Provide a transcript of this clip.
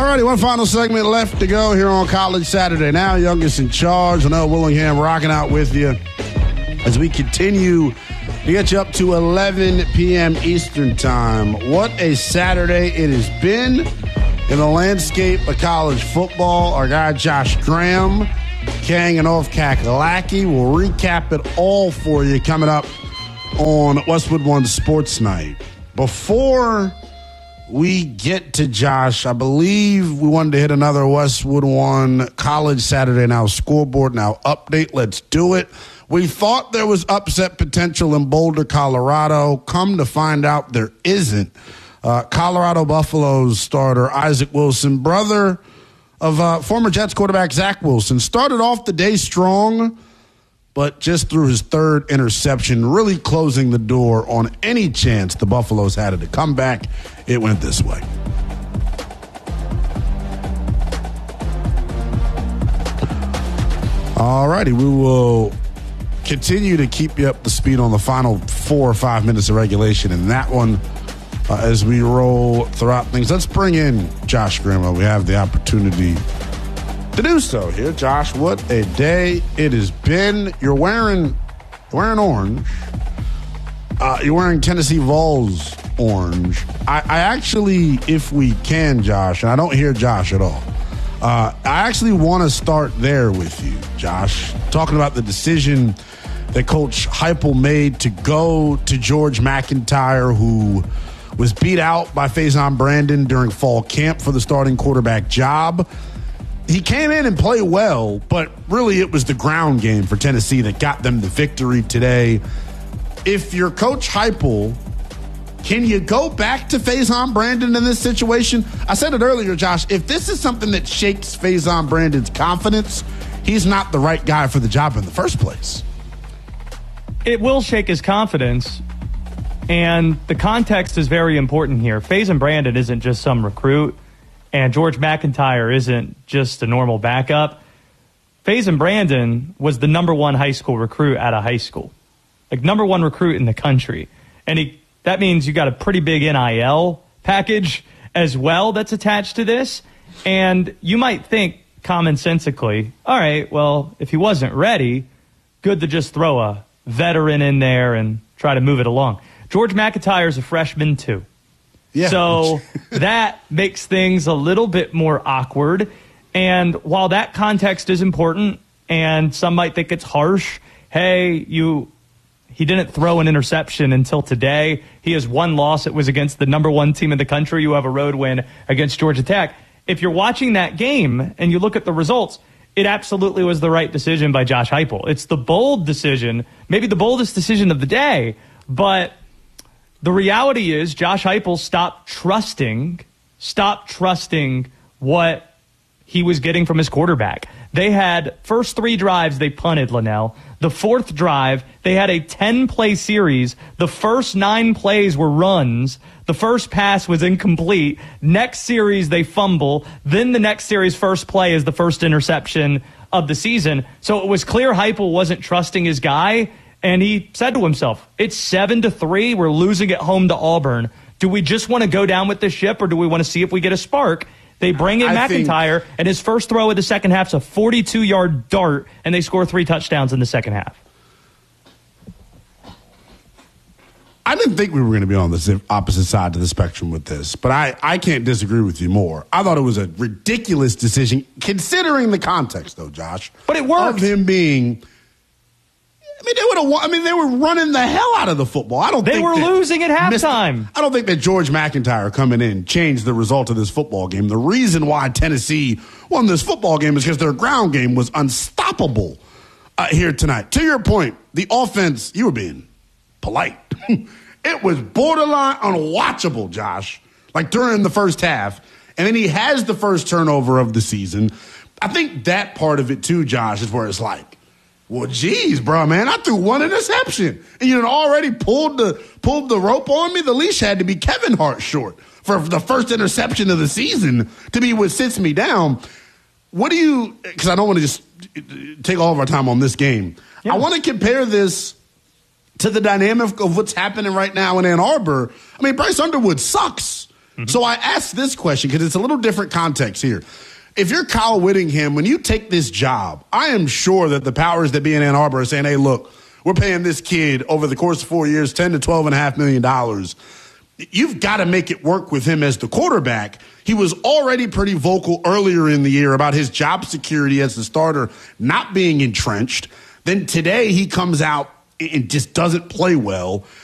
righty, one final segment left to go here on College Saturday Now. Youngest in charge, Linnell Willingham, rocking out with you as we continue to get you up to 11 p.m. Eastern Time. What a Saturday it has been in the landscape of college football. Our guy Josh Graham, Kang and off Kakalaki, will recap it all for you coming up on Westwood One Sports Night. Before we get to Josh, I believe we wanted to hit another Westwood One College Saturday Now scoreboard now update. Let's do it. We thought there was upset potential in Boulder, Colorado. Come to find out there isn't. Colorado Buffaloes starter Isaac Wilson, brother of former Jets quarterback Zach Wilson, started off the day strong, but just threw his third interception, really closing the door on any chance the Buffaloes had to come back. It went this way. All righty, we will continue to keep you up to speed on the final 4 or 5 minutes of regulation in that one as we roll throughout things. Let's bring in Josh Graham. We have the opportunity to do so here. Josh, what a day it has been. You're wearing orange. You're wearing Tennessee Vols orange. I actually, if we can, Josh, and I don't hear Josh at all, I actually want to start there with you, Josh, talking about the decision that Coach Heupel made to go to George McIntyre, who was beat out by Faison Brandon during fall camp for the starting quarterback job. He came in and played well, but really it was the ground game for Tennessee that got them the victory today. If you're Coach Heupel, can you go back to Faison Brandon in this situation? I said it earlier, Josh, if this is something that shakes Faison Brandon's confidence, he's not the right guy for the job in the first place. It will shake his confidence, and the context is very important here. Faison Brandon isn't just some recruit, and George McIntyre isn't just a normal backup. Faison Brandon was the number one high school recruit out of high school. Like, number one recruit in the country. And that means you got a pretty big NIL package as well that's attached to this. And you might think commonsensically, all right, well, if he wasn't ready, good to just throw a veteran in there and try to move it along. George McIntyre is a freshman too. Yeah. So that makes things a little bit more awkward. And while that context is important, and some might think it's harsh, hey, he didn't throw an interception until today. He has one loss. It was against the number one team in the country. You have a road win against Georgia Tech. If you're watching that game and you look at the results, it absolutely was the right decision by Josh Heupel. It's the bold decision, maybe the boldest decision of the day, but the reality is Josh Heupel stopped trusting what he was getting from his quarterback. They had first 3 drives, they punted, Linnell. The 4th drive, they had a 10-play series. The first 9 plays were runs. The first pass was incomplete. Next series, they fumble. Then the next series' first play is the first interception of the season. So it was clear Heupel wasn't trusting his guy. And he said to himself, it's 7-3. We're losing at home to Auburn. Do we just want to go down with the ship, or do we want to see if we get a spark? They bring in McIntyre, and his first throw of the second half is a 42-yard dart, and they score 3 touchdowns in the second half. I didn't think we were going to be on the opposite side of the spectrum with this, but I can't disagree with you more. I thought it was a ridiculous decision, considering the context, though, Josh. But it worked. Of him being... they were running the hell out of the football. They were losing at halftime. I don't think that George McIntyre coming in changed the result of this football game. The reason why Tennessee won this football game is because their ground game was unstoppable here tonight. To your point, the offense, you were being polite. It was borderline unwatchable, Josh, like during the first half. And then he has the first turnover of the season. I think that part of it, too, Josh, is where it's like, well, geez, bro, man, I threw 1 interception. And you had already pulled the rope on me. The leash had to be Kevin Hart short for the first interception of the season to be what sits me down. What do you – because I don't want to just take all of our time on this game. Yeah. I want to compare this to the dynamic of what's happening right now in Ann Arbor. I mean, Bryce Underwood sucks. So I asked this question because it's a little different context here. If you're Kyle Whittingham, when you take this job, I am sure that the powers that be in Ann Arbor are saying, hey, look, we're paying this kid over the course of 4 years, $10 to $12.5 million. You've got to make it work with him as the quarterback. He was already pretty vocal earlier in the year about his job security as the starter not being entrenched. Then today he comes out and just doesn't play well.